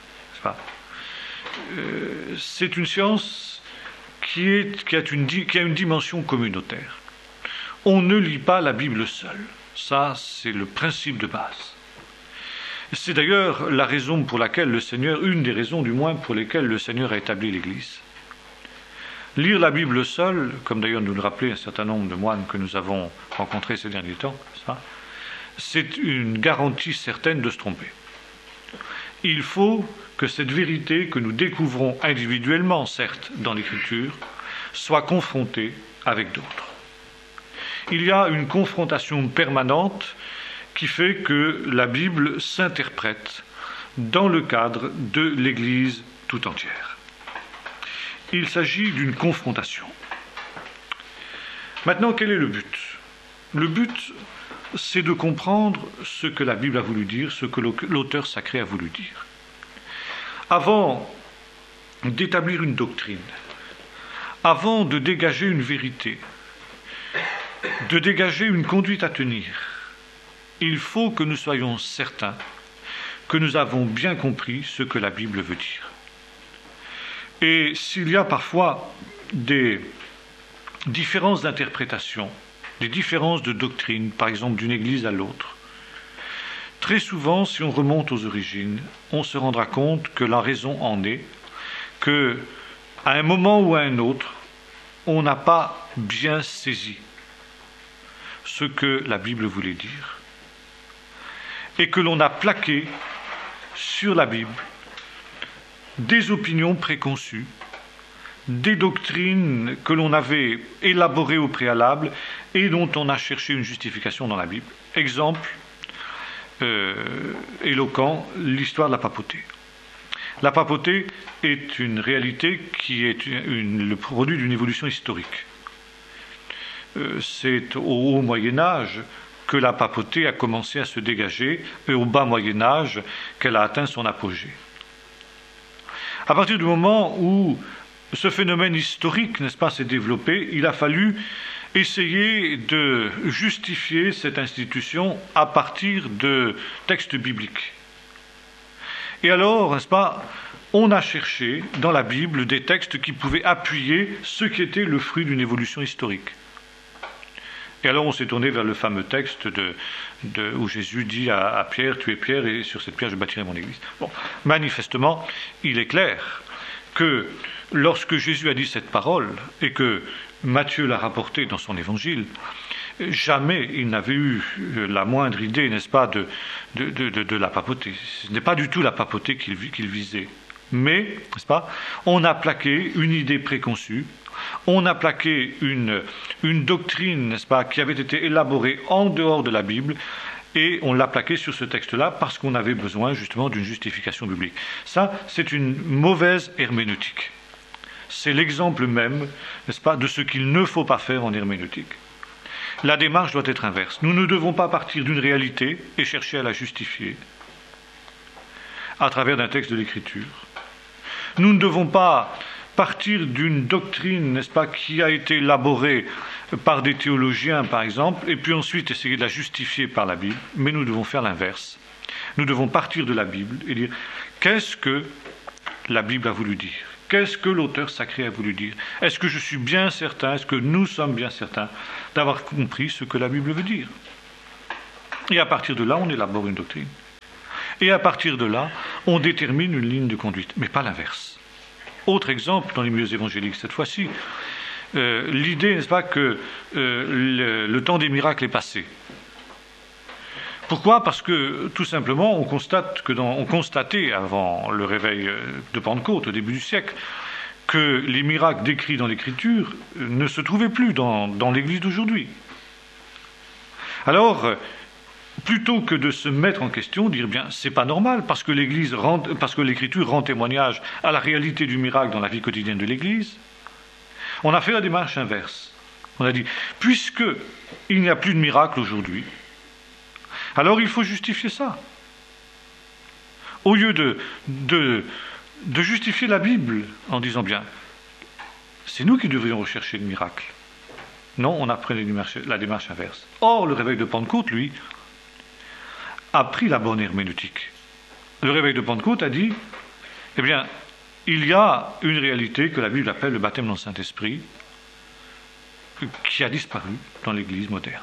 C'est une science qui a une dimension communautaire. On ne lit pas la Bible seule. Ça, c'est le principe de base. C'est d'ailleurs la raison pour laquelle le Seigneur, une des raisons du moins pour lesquelles le Seigneur a établi l'Église. Lire la Bible seule, comme d'ailleurs nous le rappelaient un certain nombre de moines que nous avons rencontrés ces derniers temps, c'est une garantie certaine de se tromper. Il faut que cette vérité que nous découvrons individuellement, certes, dans l'Écriture, soit confrontée avec d'autres. Il y a une confrontation permanente qui fait que la Bible s'interprète dans le cadre de l'Église tout entière. Il s'agit d'une confrontation. Maintenant, quel est le but ? Le but, c'est de comprendre ce que la Bible a voulu dire, ce que l'auteur sacré a voulu dire. Avant d'établir une doctrine, avant de dégager une vérité, de dégager une conduite à tenir, il faut que nous soyons certains que nous avons bien compris ce que la Bible veut dire. Et s'il y a parfois des différences d'interprétation, des différences de doctrine, par exemple d'une église à l'autre, très souvent, si on remonte aux origines, on se rendra compte que la raison en est que, à un moment ou à un autre, on n'a pas bien saisi ce que la Bible voulait dire, et que l'on a plaqué sur la Bible des opinions préconçues, des doctrines que l'on avait élaborées au préalable et dont on a cherché une justification dans la Bible. Exemple éloquent, l'histoire de la papauté. La papauté est une réalité qui est le produit d'une évolution historique. C'est au haut Moyen-Âge que la papauté a commencé à se dégager et au bas Moyen-Âge qu'elle a atteint son apogée. À partir du moment où ce phénomène historique, n'est-ce pas, s'est développé, il a fallu essayer de justifier cette institution à partir de textes bibliques. Et alors, n'est-ce pas, on a cherché dans la Bible des textes qui pouvaient appuyer ce qui était le fruit d'une évolution historique. Et alors on s'est tourné vers le fameux texte où Jésus dit à Pierre, tu es Pierre et sur cette pierre je bâtirai mon église. Bon, manifestement, il est clair que lorsque Jésus a dit cette parole et que Matthieu l'a rapportée dans son évangile, jamais il n'avait eu la moindre idée, n'est-ce pas, de la papauté. Ce n'est pas du tout la papauté qu'il visait. Mais, n'est-ce pas, on a plaqué une idée préconçue, on a plaqué une doctrine, n'est-ce pas, qui avait été élaborée en dehors de la Bible, et on l'a plaqué sur ce texte-là parce qu'on avait besoin justement d'une justification biblique. Ça, c'est une mauvaise herméneutique. C'est l'exemple même, n'est-ce pas, de ce qu'il ne faut pas faire en herméneutique. La démarche doit être inverse. Nous ne devons pas partir d'une réalité et chercher à la justifier à travers d'un texte de l'Écriture. Nous ne devons pas partir d'une doctrine, n'est-ce pas, qui a été élaborée par des théologiens, par exemple, et puis ensuite essayer de la justifier par la Bible, mais nous devons faire l'inverse. Nous devons partir de la Bible et dire, qu'est-ce que la Bible a voulu dire ? Qu'est-ce que l'auteur sacré a voulu dire? Est-ce que je suis bien certain, est-ce que nous sommes bien certains d'avoir compris ce que la Bible veut dire? Et à partir de là, on élabore une doctrine. Et à partir de là, on détermine une ligne de conduite, mais pas l'inverse. Autre exemple, dans les milieux évangéliques cette fois-ci, l'idée, n'est-ce pas, que le temps des miracles est passé. Pourquoi? Parce que, tout simplement, on constatait, avant le réveil de Pentecôte, au début du siècle, que les miracles décrits dans l'Écriture ne se trouvaient plus dans l'Église d'aujourd'hui. Alors, plutôt que de se mettre en question, dire bien, c'est pas normal, parce que l'Écriture rend témoignage à la réalité du miracle dans la vie quotidienne de l'Église, on a fait la démarche inverse. On a dit, puisque il n'y a plus de miracle aujourd'hui, alors il faut justifier ça. Au lieu de justifier la Bible en disant bien, c'est nous qui devrions rechercher le miracle. Non, on a pris la démarche inverse. Or, le réveil de Pentecôte, lui, a pris la bonne herméneutique. Le réveil de Pentecôte a dit, eh bien, il y a une réalité que la Bible appelle le baptême dans le Saint-Esprit, qui a disparu dans l'Église moderne.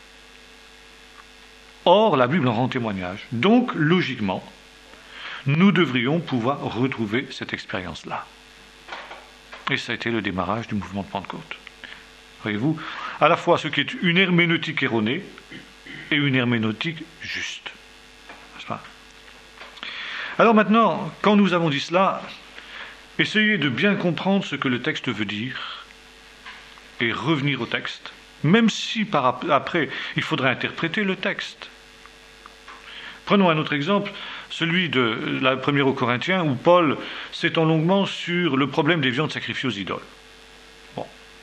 Or, la Bible en rend témoignage. Donc, logiquement, nous devrions pouvoir retrouver cette expérience-là. Et ça a été le démarrage du mouvement de Pentecôte. Voyez-vous, à la fois ce qui est une herméneutique erronée et une herméneutique juste. N'est-ce pas? Alors maintenant, quand nous avons dit cela, essayez de bien comprendre ce que le texte veut dire et revenir au texte, même si après, il faudrait interpréter le texte. Prenons un autre exemple, celui de la première aux Corinthiens, où Paul s'étend longuement sur le problème des viandes sacrifiées aux idoles. Bon.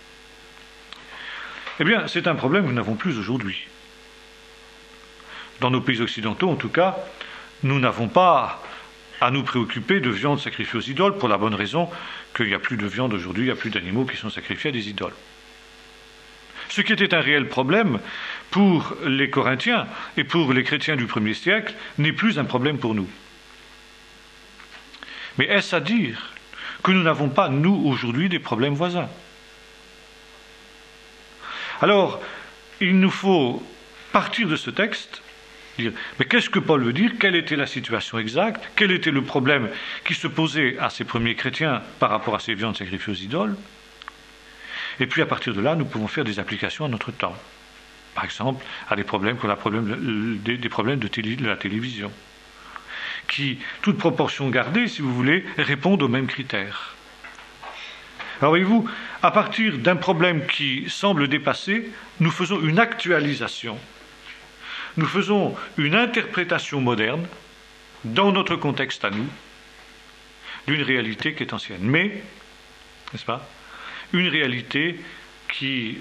Eh bien, c'est un problème que nous n'avons plus aujourd'hui. Dans nos pays occidentaux, en tout cas, nous n'avons pas à nous préoccuper de viande sacrifiée aux idoles, pour la bonne raison qu'il n'y a plus de viande aujourd'hui, il n'y a plus d'animaux qui sont sacrifiés à des idoles. Ce qui était un réel problème pour les Corinthiens et pour les chrétiens du 1er siècle n'est plus un problème pour nous. Mais est-ce à dire que nous n'avons pas, nous, aujourd'hui, des problèmes voisins? Alors, il nous faut partir de ce texte, dire, mais qu'est-ce que Paul veut dire? Quelle était la situation exacte? Quel était le problème qui se posait à ces premiers chrétiens par rapport à ces viandes sacrifiées aux idoles? Et puis à partir de là, nous pouvons faire des applications à notre temps. Par exemple, à des problèmes comme des problèmes de la télévision, qui, toute proportion gardée, si vous voulez, répondent aux mêmes critères. Alors voyez-vous, à partir d'un problème qui semble dépassé, nous faisons une actualisation, nous faisons une interprétation moderne, dans notre contexte à nous, d'une réalité qui est ancienne. Mais, n'est-ce pas, une réalité qui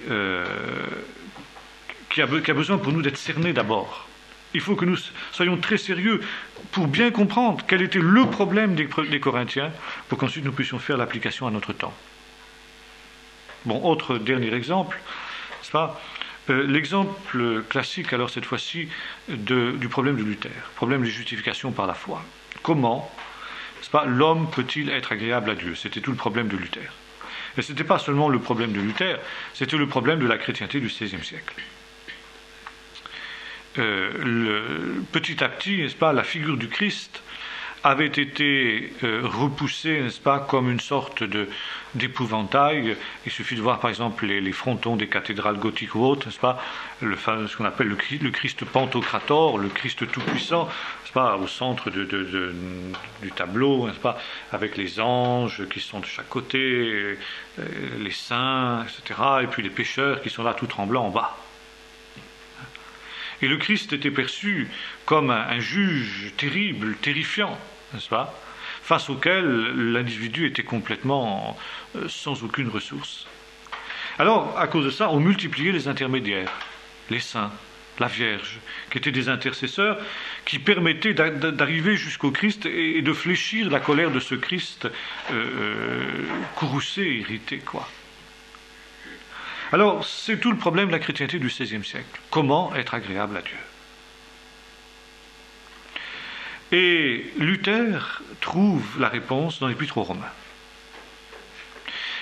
a besoin pour nous d'être cernée d'abord. Il faut que nous soyons très sérieux pour bien comprendre quel était le problème des Corinthiens, pour qu'ensuite nous puissions faire l'application à notre temps. Bon, autre dernier exemple, n'est-ce pas? L'exemple classique, alors cette fois-ci, du problème de Luther, problème de justification par la foi. Comment, n'est-ce pas, l'homme peut-il être agréable à Dieu? C'était tout le problème de Luther. Et ce n'était pas seulement le problème de Luther, c'était le problème de la chrétienté du XVIe siècle. Petit à petit, n'est-ce pas, la figure du Christ avait été repoussée, n'est-ce pas, comme une sorte d'épouvantail. Il suffit de voir, par exemple, les frontons des cathédrales gothiques ou autres, n'est-ce pas, ce qu'on appelle le Christ Pantocrator, le Christ tout-puissant, n'est-ce pas, au centre du tableau, n'est-ce pas, avec les anges qui sont de chaque côté, les saints, etc., et puis les pécheurs qui sont là tout tremblants en bas. Et le Christ était perçu comme un juge terrible, terrifiant, n'est-ce pas, face auquel l'individu était complètement sans aucune ressource. Alors, à cause de ça, on multipliait les intermédiaires, les saints, la Vierge, qui étaient des intercesseurs qui permettaient d'arriver jusqu'au Christ et de fléchir la colère de ce Christ courroucé, irrité, quoi. Alors, c'est tout le problème de la chrétienté du XVIe siècle. Comment être agréable à Dieu? Et Luther trouve la réponse dans l'Épître aux Romains.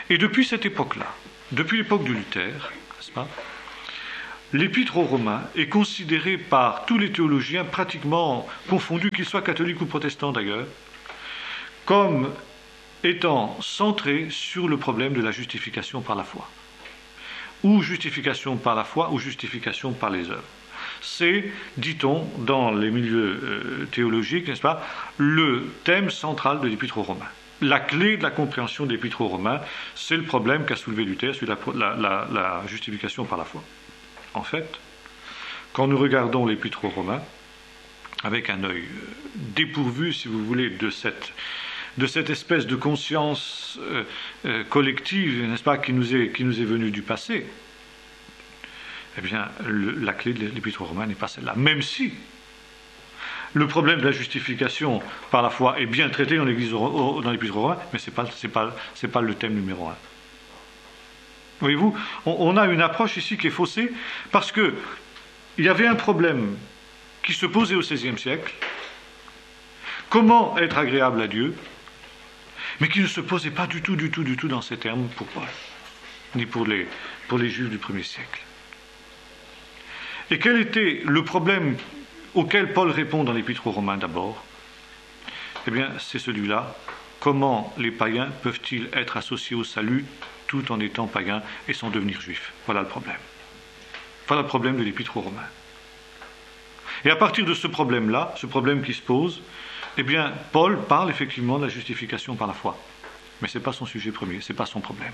Et depuis cette époque-là, depuis l'époque de Luther, n'est-ce pas, l'Épître aux Romains est considéré par tous les théologiens, pratiquement confondus, qu'ils soient catholiques ou protestants d'ailleurs, comme étant centré sur le problème de la justification par la foi. Ou justification par la foi, ou justification par les œuvres. C'est, dit-on, dans les milieux théologiques, n'est-ce pas, le thème central de l'Épître aux Romains. La clé de la compréhension de l'Épître aux Romains, c'est le problème qu'a soulevé Luther sur la justification par la foi. En fait, quand nous regardons l'Épître aux Romains, avec un œil dépourvu, si vous voulez, de cette espèce de conscience collective, n'est-ce pas, qui nous est venue du passé, eh bien, la clé de l'Épître aux Romains n'est pas celle-là. Même si le problème de la justification par la foi est bien traité dans l'Épître aux Romains, mais ce n'est pas le thème numéro un. Voyez-vous, on a une approche ici qui est faussée, parce qu'il y avait un problème qui se posait au XVIe siècle, comment être agréable à Dieu, mais qui ne se posait pas du tout dans ces termes pour Paul, ni pour les Juifs du 1er siècle. Et quel était le problème auquel Paul répond dans l'Épître aux Romains d'abord? Eh bien, c'est celui-là. Comment les païens peuvent-ils être associés au salut tout en étant païens et sans devenir juifs? Voilà le problème. Voilà le problème de l'Épître aux Romains. Et à partir de ce problème-là, ce problème qui se pose, eh bien, Paul parle effectivement de la justification par la foi. Mais ce n'est pas son sujet premier, ce n'est pas son problème.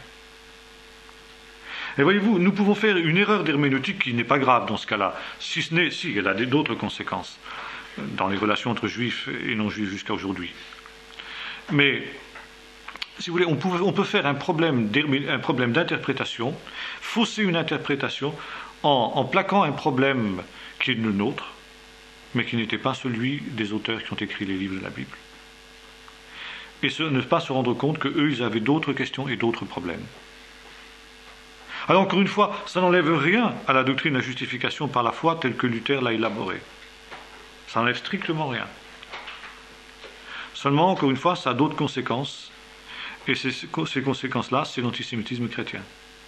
Et voyez-vous, nous pouvons faire une erreur d'herméneutique qui n'est pas grave dans ce cas-là, si elle a d'autres conséquences dans les relations entre juifs et non-juifs jusqu'à aujourd'hui. Mais, si vous voulez, on peut faire un problème d'interprétation, fausser une interprétation en plaquant un problème qui est le nôtre, mais qui n'était pas celui des auteurs qui ont écrit les livres de la Bible. Et ne pas se rendre compte qu'eux, ils avaient d'autres questions et d'autres problèmes. Alors, encore une fois, ça n'enlève rien à la doctrine de la justification par la foi telle que Luther l'a élaborée. Ça n'enlève strictement rien. Seulement, encore une fois, ça a d'autres conséquences. Et ces conséquences-là, c'est l'antisémitisme chrétien.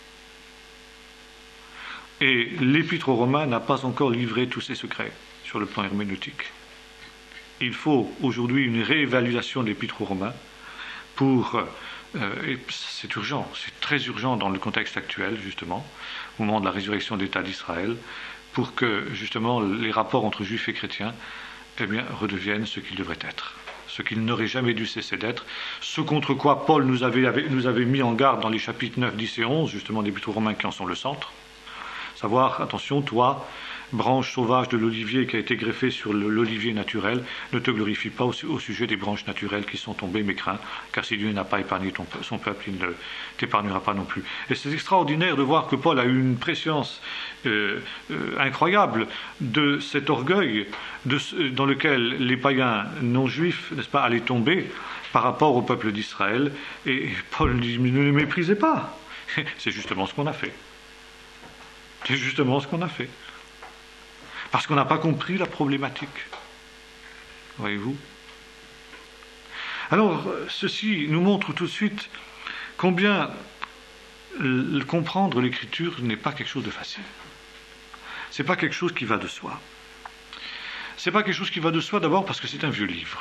Et l'Épître aux Romains n'a pas encore livré tous ses secrets sur le plan herméneutique. Il faut aujourd'hui une réévaluation de l'Épître aux Romains pour... et c'est urgent, c'est très urgent dans le contexte actuel, justement, au moment de la résurrection de l'État d'Israël, pour que, justement, les rapports entre juifs et chrétiens, eh bien, redeviennent ce qu'ils devraient être, ce qu'ils n'auraient jamais dû cesser d'être, ce contre quoi Paul nous avait mis en garde dans les chapitres 9, 10 et 11, justement, des Épîtres aux Romains qui en sont le centre. Savoir, attention, toi, branche sauvage de l'olivier qui a été greffée sur l'olivier naturel, ne te glorifie pas au sujet des branches naturelles qui sont tombées, mais crains, car si Dieu n'a pas épargné son peuple, il ne t'épargnera pas non plus. Et c'est extraordinaire de voir que Paul a eu une préscience incroyable de cet orgueil dans lequel les païens non-juifs, n'est-ce pas, allaient tomber par rapport au peuple d'Israël. Et Paul dit, ne les méprisez pas. C'est justement ce qu'on a fait. C'est justement ce qu'on a fait. Parce qu'on n'a pas compris la problématique. Voyez-vous? Alors, ceci nous montre tout de suite combien comprendre l'Écriture n'est pas quelque chose de facile. Ce n'est pas quelque chose qui va de soi. Ce n'est pas quelque chose qui va de soi d'abord parce que c'est un vieux livre.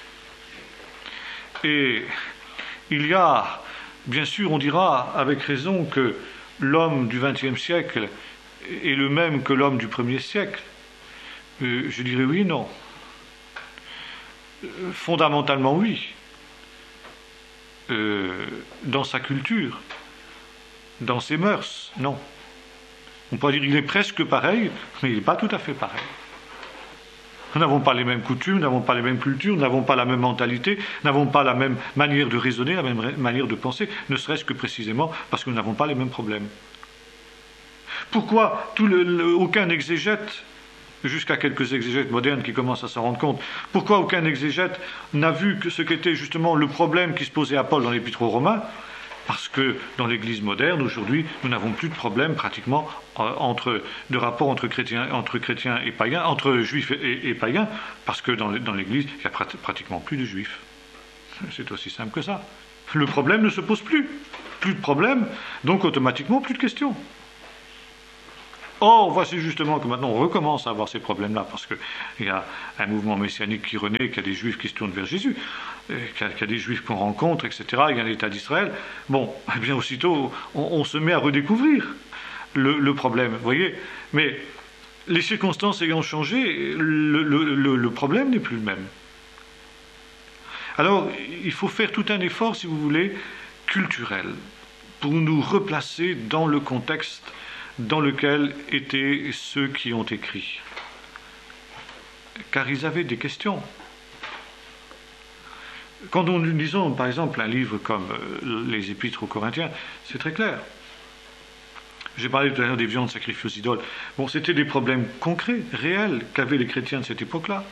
Et il y a, bien sûr, on dira avec raison que l'homme du XXe siècle est le même que l'homme du 1er siècle. Je dirais oui et non. Fondamentalement oui. Dans sa culture, dans ses mœurs, non. On peut dire qu'il est presque pareil, mais il n'est pas tout à fait pareil. Nous n'avons pas les mêmes coutumes, nous n'avons pas les mêmes cultures, nous n'avons pas la même mentalité, nous n'avons pas la même manière de raisonner, la même manière de penser, ne serait-ce que précisément parce que nous n'avons pas les mêmes problèmes. Pourquoi aucun exégète, jusqu'à quelques exégètes modernes qui commencent à s'en rendre compte, pourquoi aucun exégète n'a vu que ce qu'était justement le problème qui se posait à Paul dans l'Épître aux Romains? Parce que dans l'Église moderne, aujourd'hui, nous n'avons plus de problème pratiquement de rapport entre chrétiens et païens, entre juifs et païens, parce que dans l'Église, il n'y a pratiquement plus de juifs. C'est aussi simple que ça. Le problème ne se pose plus. plus de problèmes, donc automatiquement plus de questions. Or, voici justement que maintenant on recommence à avoir ces problèmes-là, parce qu'il y a un mouvement messianique qui renaît, qu'il y a des juifs qui se tournent vers Jésus, qu'il y a des juifs qu'on rencontre, etc., il y a l'État d'Israël. Bon, eh bien aussitôt, on se met à redécouvrir le problème, vous voyez. Mais les circonstances ayant changé, le problème n'est plus le même. Alors, il faut faire tout un effort, si vous voulez, culturel, pour nous replacer dans le contexte dans lequel étaient ceux qui ont écrit. Car ils avaient des questions. Quand nous lisons, par exemple, un livre comme les Épîtres aux Corinthiens, c'est très clair. J'ai parlé tout à l'heure des viandes sacrifiées aux idoles. Bon, c'était des problèmes concrets, réels, qu'avaient les chrétiens de cette époque-là.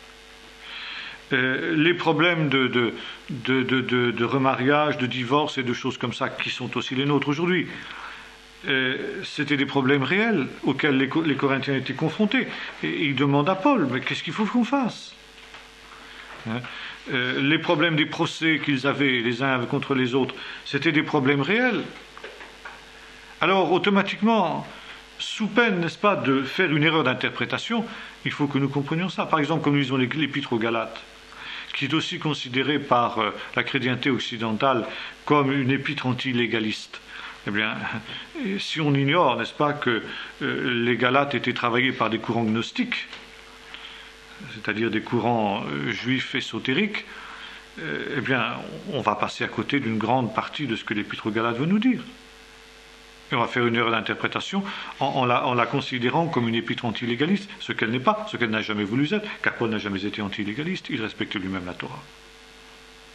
Les problèmes de remariage, de divorce et de choses comme ça, qui sont aussi les nôtres aujourd'hui. C'était des problèmes réels auxquels les Corinthiens étaient confrontés. Et ils demandent à Paul, mais qu'est-ce qu'il faut qu'on fasse, hein? Les problèmes des procès qu'ils avaient les uns contre les autres, c'était des problèmes réels. Alors, automatiquement, sous peine, n'est-ce pas, de faire une erreur d'interprétation, il faut que nous comprenions ça. Par exemple, comme nous lisons l'Épître aux Galates, qui est aussi considérée par la chrétienté occidentale comme une épître anti-légaliste. Eh bien, si on ignore, n'est-ce pas, que les Galates étaient travaillés par des courants gnostiques, c'est-à-dire des courants juifs ésotériques, eh bien, on va passer à côté d'une grande partie de ce que l'Épître aux Galates veut nous dire. Et on va faire une erreur d'interprétation en la considérant comme une épître anti-légaliste, ce qu'elle n'est pas, ce qu'elle n'a jamais voulu être, car Paul n'a jamais été anti-légaliste, il respectait lui-même la Torah. Voyez-vous ?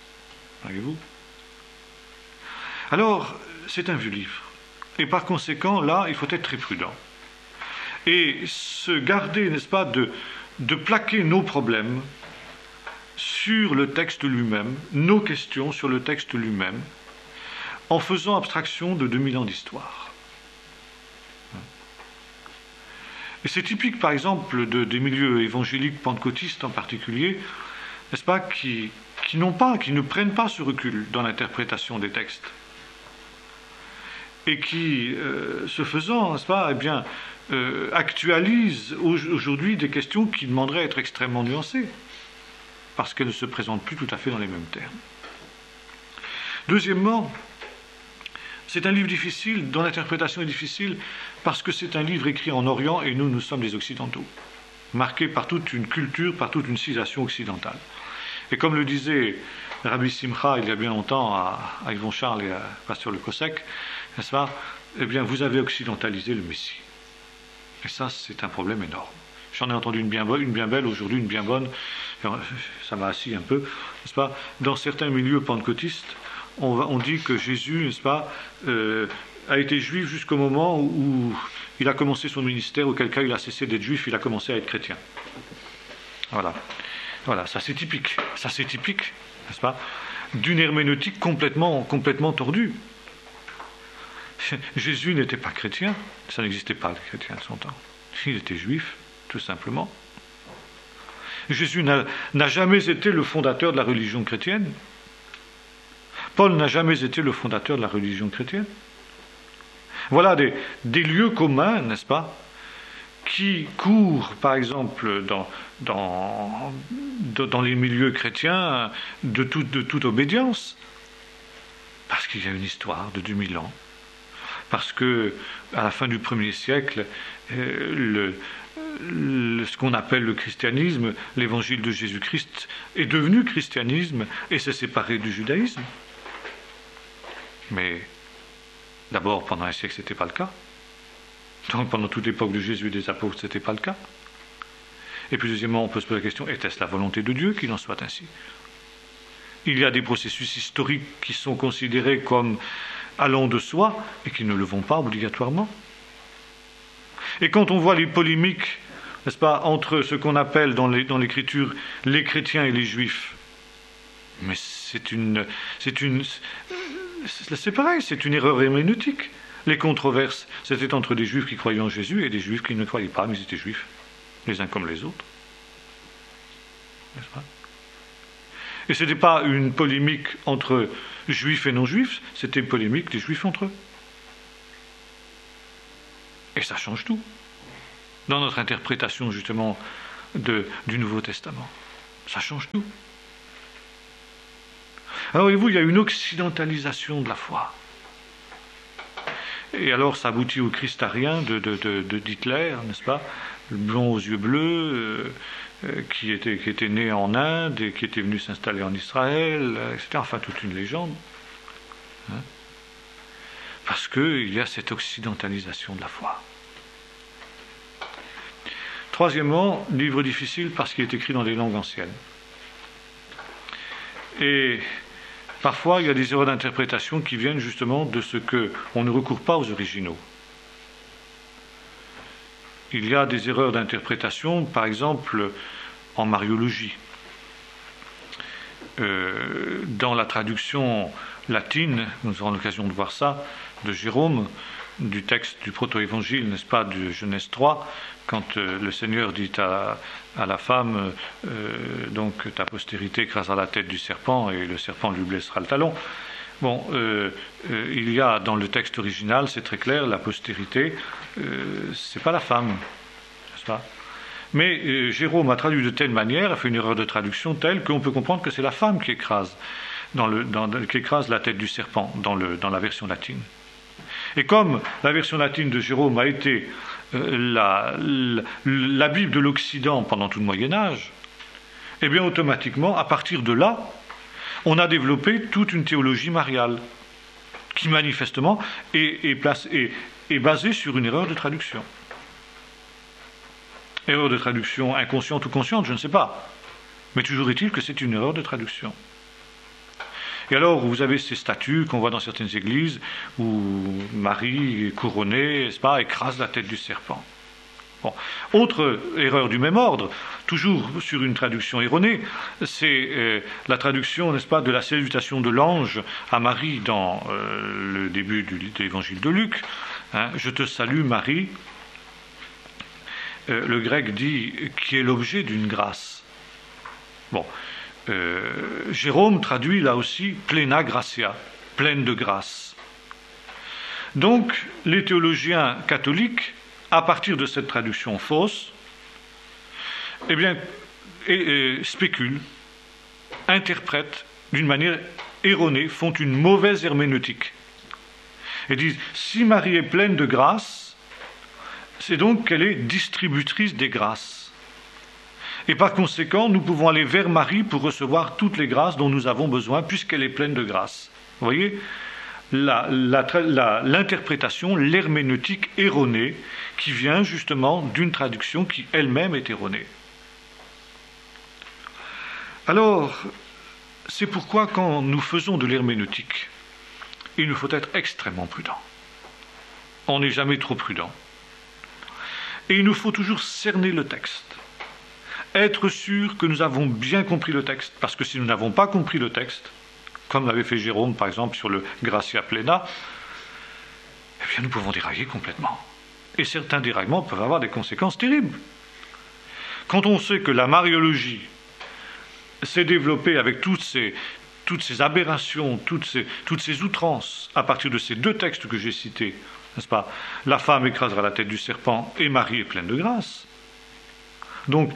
Alors, c'est un vieux livre. Et par conséquent, là, il faut être très prudent. Et se garder, n'est-ce pas, de plaquer nos problèmes sur le texte lui-même, nos questions sur le texte lui-même, en faisant abstraction de 2000 ans d'histoire. Et c'est typique, par exemple, des milieux évangéliques pentecôtistes en particulier, n'est-ce pas, qui ne prennent pas ce recul dans l'interprétation des textes. Et qui, ce faisant, n'est-ce pas, eh bien, actualisent aujourd'hui des questions qui demanderaient à être extrêmement nuancées, parce qu'elles ne se présentent plus tout à fait dans les mêmes termes. Deuxièmement, c'est un livre difficile, dont l'interprétation est difficile, parce que c'est un livre écrit en Orient, et nous sommes des Occidentaux, marqué par toute une culture, par toute une civilisation occidentale. Et comme le disait Rabbi Simcha il y a bien longtemps à Yvon Charles et à Pasteur Le Cossec, n'est-ce pas, eh bien, vous avez occidentalisé le Messie. Et ça, c'est un problème énorme. J'en ai entendu une bien belle, aujourd'hui une bien bonne, ça m'a assis un peu, n'est-ce pas, dans certains milieux pentecôtistes, on dit que Jésus, n'est-ce pas, a été juif jusqu'au moment où il a commencé son ministère, auquel cas il a cessé d'être juif, il a commencé à être chrétien. Voilà, ça c'est typique, n'est-ce pas, d'une herméneutique complètement tordue. Jésus n'était pas chrétien, ça n'existait pas, les chrétiens de son temps. Il était juif, tout simplement. Jésus n'a jamais été le fondateur de la religion chrétienne. Paul n'a jamais été le fondateur de la religion chrétienne. Voilà des lieux communs, n'est-ce pas, qui courent, par exemple, dans les milieux chrétiens de toute obédience, parce qu'il y a une histoire de 2000 ans, parce que à la fin du 1er siècle, ce qu'on appelle le christianisme, l'évangile de Jésus-Christ, est devenu christianisme et s'est séparé du judaïsme. Mais d'abord, pendant un siècle, ce n'était pas le cas. Donc, pendant toute l'époque de Jésus et des apôtres, ce n'était pas le cas. Et puis, deuxièmement, on peut se poser la question, était-ce la volonté de Dieu qu'il en soit ainsi ? Il y a des processus historiques qui sont considérés comme allant de soi et qui ne le vont pas obligatoirement. Et quand on voit les polémiques, n'est-ce pas, entre ce qu'on appelle dans l'Écriture les chrétiens et les juifs, mais c'est pareil, c'est une erreur herméneutique. Les controverses, c'était entre des juifs qui croyaient en Jésus et des juifs qui ne croyaient pas, mais ils étaient juifs, les uns comme les autres. N'est-ce pas ? Et ce n'était pas une polémique entre juifs et non-juifs, c'était une polémique des juifs entre eux. Et ça change tout dans notre interprétation justement du Nouveau Testament. Ça change tout. Alors voyez-vous, il y a une occidentalisation de la foi. Et alors ça aboutit au christarien d'Hitler, n'est-ce pas? Le blond aux yeux bleus, qui était né en Inde et qui était venu s'installer en Israël, etc. Enfin, toute une légende. Hein? Parce qu'il y a cette occidentalisation de la foi. Troisièmement, livre difficile parce qu'il est écrit dans des langues anciennes. Et parfois, il y a des erreurs d'interprétation qui viennent justement de ce qu'on ne recourt pas aux originaux. Il y a des erreurs d'interprétation, par exemple, en mariologie. Dans la traduction latine, nous aurons l'occasion de voir ça, de Jérôme, du texte du proto-évangile, n'est-ce pas, de Genèse 3, quand le Seigneur dit à la femme, donc ta postérité écrasera la tête du serpent et le serpent lui blessera le talon. Bon, il y a dans le texte original, c'est très clair, la postérité, c'est pas la femme, n'est-ce pas? Mais Jérôme a traduit de telle manière, a fait une erreur de traduction telle qu'on peut comprendre que c'est la femme qui écrase, qui écrase la tête du serpent dans la version latine. Et comme la version latine de Jérôme a été la Bible de l'Occident pendant tout le Moyen-Âge, eh bien automatiquement, à partir de là, on a développé toute une théologie mariale qui manifestement est basée sur une erreur de traduction. Erreur de traduction inconsciente ou consciente, je ne sais pas. Mais toujours est-il que c'est une erreur de traduction. Et alors, vous avez ces statues qu'on voit dans certaines églises où Marie, couronnée, n'est-ce pas, écrase la tête du serpent. Bon. Autre erreur du même ordre, toujours sur une traduction erronée, c'est la traduction, n'est-ce pas, de la salutation de l'ange à Marie dans le début de l'évangile de Luc. Hein, je te salue, Marie. Le grec dit qui est l'objet d'une grâce. Bon. Jérôme traduit là aussi plena gratia, pleine de grâce. Donc, les théologiens catholiques, à partir de cette traduction fausse, eh bien, spéculent, interprètent d'une manière erronée, font une mauvaise herméneutique. Et disent, si Marie est pleine de grâce, c'est donc qu'elle est distributrice des grâces. Et par conséquent, nous pouvons aller vers Marie pour recevoir toutes les grâces dont nous avons besoin, puisqu'elle est pleine de grâce. Vous voyez, l'interprétation, l'herméneutique erronée, qui vient justement d'une traduction qui elle-même est erronée. Alors, c'est pourquoi quand nous faisons de l'herméneutique, il nous faut être extrêmement prudent. On n'est jamais trop prudent. Et il nous faut toujours cerner le texte. Être sûr que nous avons bien compris le texte, parce que si nous n'avons pas compris le texte, comme l'avait fait Jérôme par exemple sur le Gratia Plena, eh bien nous pouvons dérailler complètement. Et certains déraillements peuvent avoir des conséquences terribles. Quand on sait que la mariologie s'est développée avec toutes ces aberrations, toutes ces outrances, à partir de ces deux textes que j'ai cités, n'est-ce pas? La femme écrasera la tête du serpent et Marie est pleine de grâce. Donc,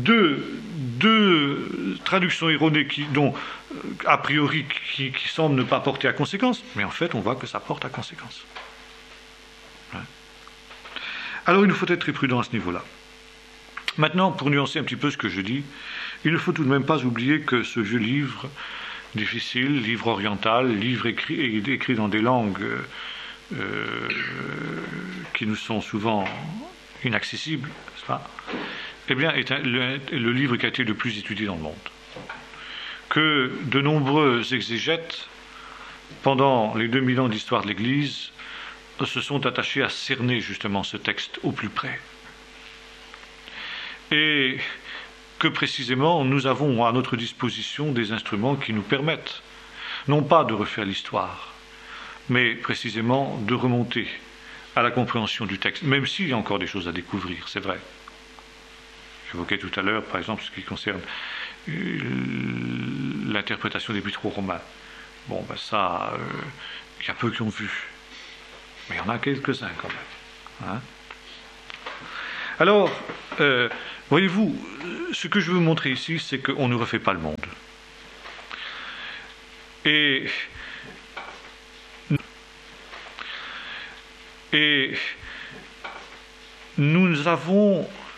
deux traductions erronées dont, a priori, qui semblent ne pas porter à conséquence, mais en fait, on voit que ça porte à conséquence. Ouais. Alors, il nous faut être très prudent à ce niveau-là. Maintenant, pour nuancer un petit peu ce que je dis, il ne faut tout de même pas oublier que ce vieux livre difficile, livre oriental, livre écrit dans des langues qui nous sont souvent inaccessibles, n'est-ce pas? Eh bien, est le livre qui a été le plus étudié dans le monde. Que de nombreux exégètes, pendant les 2000 ans d'histoire de l'Église, se sont attachés à cerner justement ce texte au plus près. Et que précisément, nous avons à notre disposition des instruments qui nous permettent, non pas de refaire l'histoire, mais précisément de remonter à la compréhension du texte, même s'il y a encore des choses à découvrir, c'est vrai. J'évoquais tout à l'heure, par exemple, ce qui concerne l'interprétation des Épîtres aux Romains. Bon, ben ça, il y a peu qui ont vu. Mais il y en a quelques-uns quand même. Hein. Alors, voyez-vous, ce que je veux montrer ici, c'est qu'on ne refait pas le monde. Et nous avons